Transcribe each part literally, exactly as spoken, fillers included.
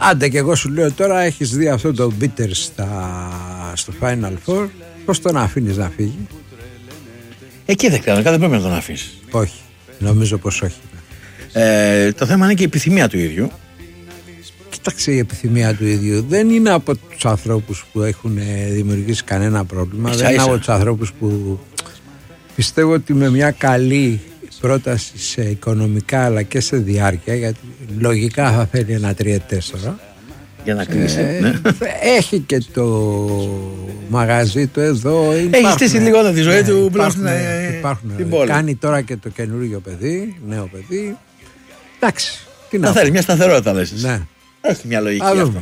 Άντε και εγώ σου λέω τώρα, έχεις δει αυτό το Bitter στα... στο Final Four. Πώς τον αφήνεις να φύγει? Εκεί δεν ξέρω, δεν πρέπει να τον αφήσεις. Όχι, νομίζω πως όχι. Ε, το θέμα είναι και η επιθυμία του ίδιου. Κοίταξε, η επιθυμία του ίδιου δεν είναι από τους ανθρώπους που έχουν δημιουργήσει κανένα πρόβλημα. Ίσα, δεν είναι ίσα. από τους ανθρώπους που πιστεύω ότι με μια καλή πρόταση σε οικονομικά αλλά και σε διάρκεια, γιατί λογικά θα θέλει ένα τρία τέσσερα για να κλείσει. Ε, ναι. Έχει και το μαγαζί του εδώ. Έχει στήσει λίγο τη ζωή ναι, του υπάρχουν, ε, υπάρχουν, την πόλη. Κάνει τώρα και το καινούργιο παιδί, νέο παιδί. Εντάξει. Τι να θέλει μια σταθερότητα, λες. Ναι. Έχει μια λογική αυτό.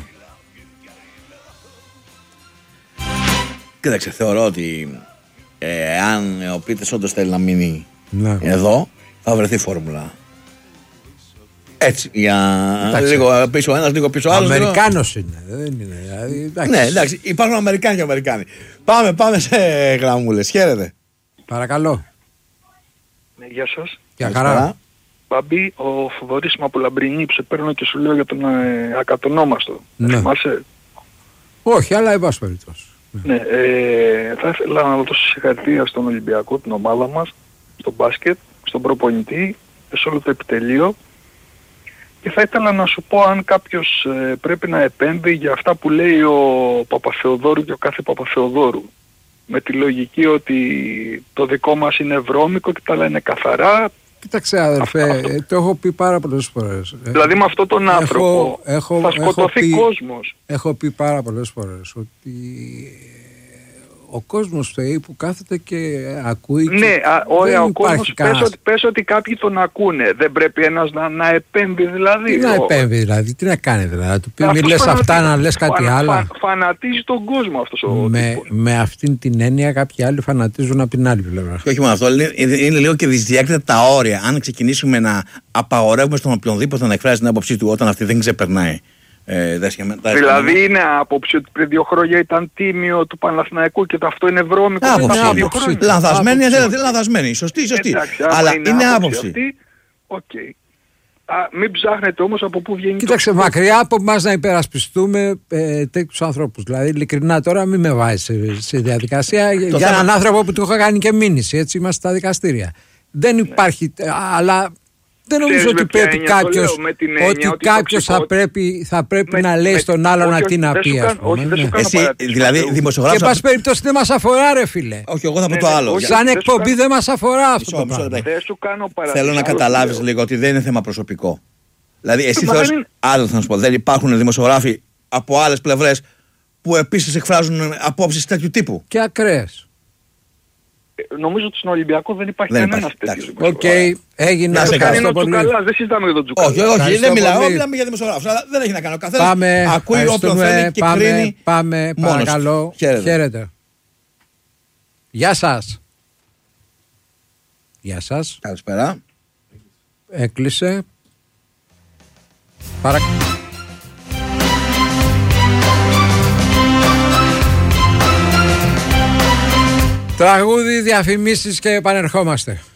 Κοίταξε, θεωρώ ότι ε, αν ο Πίτες όντως θέλει να μείνει ναι. εδώ, θα βρεθεί φόρμουλα. Έτσι, για εντάξει. Λίγο πίσω ένας, λίγο πίσω άλλος. Αμερικάνος λίγο... είναι, δεν είναι. Δηλαδή, εντάξει. Ναι, εντάξει, υπάρχουν Αμερικάνοι και Αμερικάνοι. Πάμε, πάμε σε γραμμούλες. Χαίρετε. Παρακαλώ. Ναι, γεια σας. Γεια χαρά. Μπαμπή, ο Φοβορής μου από Λαμπρινή που σε παίρνω και σου λέω για τον ε, ακατονόμαστο. Ναι. Θυμάσαι? Όχι, αλλά εν πάση περιπτώσει. Ναι, ε, θα ήθελα να δώσω συγχαρητήρια στον Ολυμπιακό, την ομάδα μας, στο μπάσκετ, στον προπονητή, σε όλο το επιτελείο. Και θα ήθελα να σου πω αν κάποιος ε, πρέπει να επέμβει για αυτά που λέει ο Παπαθεοδόρου και ο κάθε Παπαθεοδόρου. Με τη λογική ότι το δικό μας είναι βρώμικο και τα άλλα είναι καθαρά. Κοίταξε αδερφέ, αυτό, αυτό. Το έχω πει πάρα πολλές φορές. Δηλαδή με αυτόν τον άνθρωπο έχω, θα σκοτωθεί έχω πει, κόσμος. Έχω πει πάρα πολλές φορές ότι ο κόσμος θεοί που κάθεται και ακούει. Ναι, και α, ωραία, ο κόσμος κανένας... πες, ότι, πες ότι κάποιοι τον ακούνε. Δεν πρέπει ένας να, να επέμβει δηλαδή. Τι να επέμβει δηλαδή, τι να κάνει δηλαδή, να του πει μη λες αυτά, να λες κάτι φα, άλλο. Φα, φανατίζει τον κόσμο αυτός ο με, με αυτήν την έννοια κάποιοι άλλοι φανατίζουν από την άλλη πλευρά. Και όχι μόνο αυτό, είναι, είναι λίγο και δυσδιάκριτα τα όρια. Αν ξεκινήσουμε να απαγορεύουμε στον οποιονδήποτε να εκφράζει την άποψή του όταν αυτή δεν ξεπερνάει. Ε, δέσχε, δηλαδή είναι άποψη ότι πριν δύο χρόνια ήταν τίμιο του Παναθηναϊκού και το αυτό είναι βρώμικο. Άποψη. Λανθασμένη, λανθασμένη. Σωστή, σωστή. Εντάξει, αλλά είναι, είναι άποψη. άποψη. Αυτή, okay. Α, μην ψάχνετε όμως από πού βγαίνει. Κοίταξε, το... μακριά από εμάς να υπερασπιστούμε ε, τέτοιους ανθρώπους. Δηλαδή, ειλικρινά τώρα μην με βάζεις σε, σε διαδικασία για θέμα... έναν άνθρωπο που του έχω κάνει και μήνυση. Έτσι είμαστε στα δικαστήρια. Δεν υπάρχει. Ναι. Αλλά. Δεν νομίζω ότι πρέπει κάποιος, ότι ότι κάποιος θα πρέπει, θα πρέπει με, να λέει με, στον άλλο να τι να πει, ας πούμε. Ναι. Εσύ, δηλαδή, δημοσιογράφος... Και πας περιπτώσει δεν μας αφορά, ρε φίλε. Όχι, εγώ θα πω ναι, το άλλο. Σαν εκπομπή δεν μας αφορά αυτό το πράγμα. Δεν σου κάνω παράδειγμα. Θέλω να καταλάβεις λίγο ότι δεν είναι θέμα προσωπικό. Δηλαδή, εσύ θεωρείς... Άλλο θα σου πω, δεν υπάρχουν δημοσιογράφοι από άλλες πλευρές που επίσης εκφράζουν απόψεις τέτοιου τύπου. Και ακραίες. Νομίζω ότι στον Ολυμπιακό δεν υπάρχει κανένας τέτοιος. Οκ, έγινε. Να σε κάνει ο Τσουκαλάς, δεν συζητάμε για τον Τσουκαλά. Όχι, όχι, δεν μιλάω, μιλάμε για δημοσιογράφους, αλλά δεν έχει να κάνει ο καθένας. Πάμε, ακούει όποιον θέλει και πάμε, κρίνει. Πάμε, παρακαλώ. Χαίρετε. Χαίρετε. Γεια σας. Γεια σας. Καλησπέρα. Έκλεισε. Παρακαλώ. Τραγούδι, διαφημίσεις και επανερχόμαστε.